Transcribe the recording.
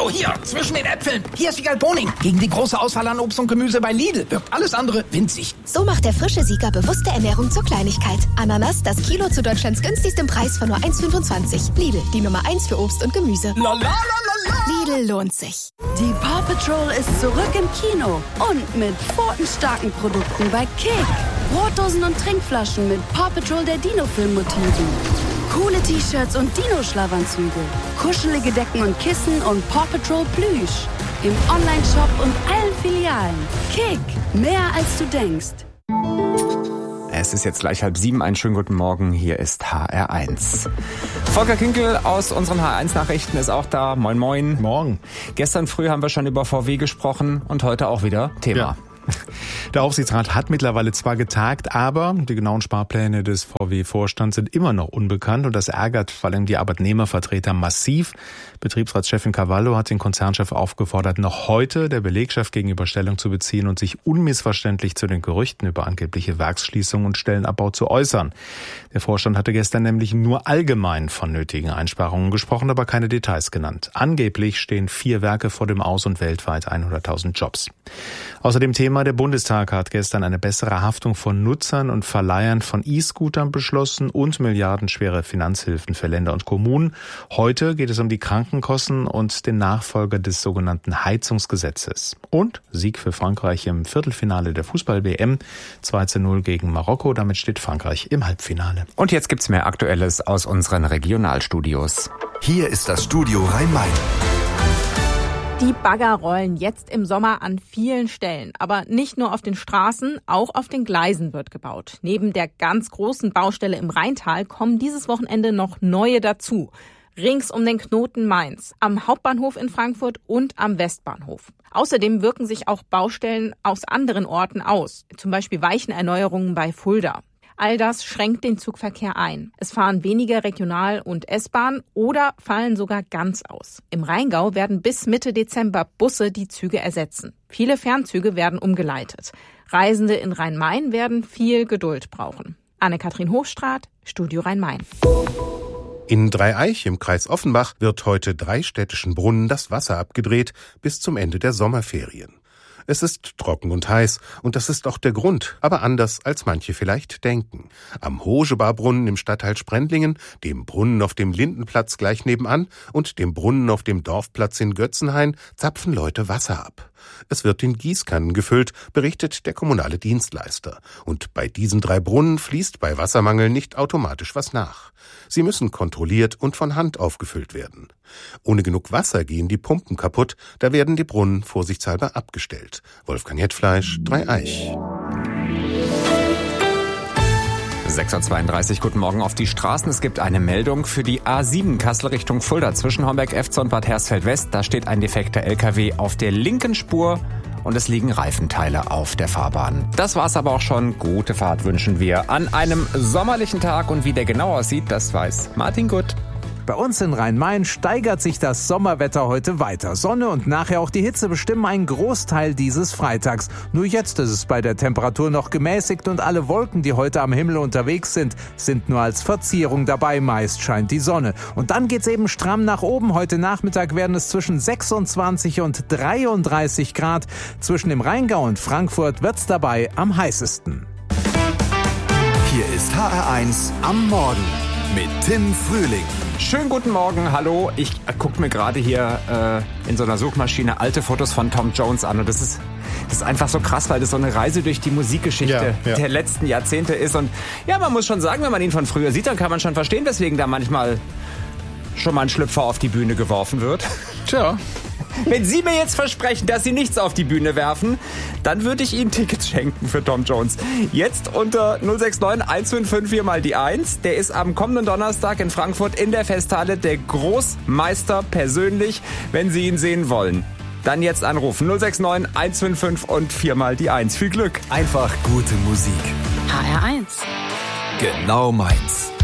Oh, hier, zwischen den Äpfeln. Hier ist Wiegald Boning. Gegen die große Auswahl an Obst und Gemüse bei Lidl wirkt alles andere winzig. So macht der frische Sieger bewusste Ernährung zur Kleinigkeit. Ananas, das Kilo zu Deutschlands günstigstem Preis von nur 1,25. Lidl, die Nummer 1 für Obst und Gemüse. Lidl lohnt sich. Die Paw Patrol ist zurück im Kino und mit pfotenstarken Produkten bei Kick. Brotdosen und Trinkflaschen mit Paw Patrol der Dino-Film-Motiven. Coole T-Shirts und Dino-Schlafanzüge. Kuschelige Decken und Kissen und Paw Patrol Plüsch. Im Onlineshop und allen Filialen. Kick, mehr als du denkst. Es ist jetzt gleich 6:30. Einen schönen guten Morgen. Hier ist HR1. Volker Kinkel aus unseren HR1-Nachrichten ist auch da. Moin, moin. Morgen. Gestern früh haben wir schon über VW gesprochen und heute auch wieder Thema. Ja. Der Aufsichtsrat hat mittlerweile zwar getagt, aber die genauen Sparpläne des VW-Vorstands sind immer noch unbekannt und das ärgert vor allem die Arbeitnehmervertreter massiv. Betriebsratschefin Cavallo hat den Konzernchef aufgefordert, noch heute der Belegschaft gegenüber Stellung zu beziehen und sich unmissverständlich zu den Gerüchten über angebliche Werksschließungen und Stellenabbau zu äußern. Der Vorstand hatte gestern nämlich nur allgemein von nötigen Einsparungen gesprochen, aber keine Details genannt. Angeblich stehen 4 Werke vor dem Aus und weltweit 100.000 Jobs. Außer dem Thema, der Bundestag hat gestern eine bessere Haftung von Nutzern und Verleihern von E-Scootern beschlossen und milliardenschwere Finanzhilfen für Länder und Kommunen. Heute geht es um die Krankenkosten und den Nachfolger des sogenannten Heizungsgesetzes. Und Sieg für Frankreich im Viertelfinale der Fußball-WM. 2:0 gegen Marokko. Damit steht Frankreich im Halbfinale. Und jetzt gibt's mehr Aktuelles aus unseren Regionalstudios. Hier ist das Studio Rhein-Main. Die Bagger rollen jetzt im Sommer an vielen Stellen. Aber nicht nur auf den Straßen, auch auf den Gleisen wird gebaut. Neben der ganz großen Baustelle im Rheintal kommen dieses Wochenende noch neue dazu. Rings um den Knoten Mainz, am Hauptbahnhof in Frankfurt und am Westbahnhof. Außerdem wirken sich auch Baustellen aus anderen Orten aus. Zum Beispiel Weichenerneuerungen bei Fulda. All das schränkt den Zugverkehr ein. Es fahren weniger Regional- und S-Bahn oder fallen sogar ganz aus. Im Rheingau werden bis Mitte Dezember Busse die Züge ersetzen. Viele Fernzüge werden umgeleitet. Reisende in Rhein-Main werden viel Geduld brauchen. Anne-Kathrin Hochstraat, Studio Rhein-Main. In Dreieich im Kreis Offenbach wird heute 3 städtischen Brunnen das Wasser abgedreht bis zum Ende der Sommerferien. Es ist trocken und heiß und das ist auch der Grund, aber anders als manche vielleicht denken. Am Hogebaarbrunnen im Stadtteil Sprendlingen, dem Brunnen auf dem Lindenplatz gleich nebenan und dem Brunnen auf dem Dorfplatz in Götzenhain zapfen Leute Wasser ab. Es wird in Gießkannen gefüllt, berichtet der kommunale Dienstleister. Und bei diesen 3 Brunnen fließt bei Wassermangel nicht automatisch was nach. Sie müssen kontrolliert und von Hand aufgefüllt werden. Ohne genug Wasser gehen die Pumpen kaputt, da werden die Brunnen vorsichtshalber abgestellt. Wolfgang Hetfleisch, Dreieich. 6:32 Uhr, guten Morgen auf die Straßen. Es gibt eine Meldung für die A7 Kassel Richtung Fulda zwischen Homberg-Efze und Bad Hersfeld-West. Da steht ein defekter LKW auf der linken Spur und es liegen Reifenteile auf der Fahrbahn. Das war's aber auch schon. Gute Fahrt wünschen wir an einem sommerlichen Tag und wie der genau aussieht, das weiß Martin Gutt. Bei uns in Rhein-Main steigert sich das Sommerwetter heute weiter. Sonne und nachher auch die Hitze bestimmen einen Großteil dieses Freitags. Nur jetzt ist es bei der Temperatur noch gemäßigt und alle Wolken, die heute am Himmel unterwegs sind nur als Verzierung dabei. Meist scheint die Sonne. Und dann geht's eben stramm nach oben. Heute Nachmittag werden es zwischen 26 und 33 Grad. Zwischen dem Rheingau und Frankfurt wird's dabei am heißesten. Hier ist HR1 am Morgen mit Tim Frühling. Schönen guten Morgen, hallo. Ich gucke mir gerade hier in so einer Suchmaschine alte Fotos von Tom Jones an und das ist einfach so krass, weil das so eine Reise durch die Musikgeschichte der letzten Jahrzehnte ist. Und ja, man muss schon sagen, wenn man ihn von früher sieht, dann kann man schon verstehen, weswegen da manchmal schon mal ein Schlüpfer auf die Bühne geworfen wird. Tja. Wenn Sie mir jetzt versprechen, dass Sie nichts auf die Bühne werfen, dann würde ich Ihnen Tickets schenken für Tom Jones. Jetzt unter 069 155 4 mal die 1. Der ist am kommenden Donnerstag in Frankfurt in der Festhalle der Großmeister persönlich, wenn Sie ihn sehen wollen. Dann jetzt anrufen 069 155 und 4 mal die 1. Viel Glück. Einfach gute Musik. HR1. Genau meins.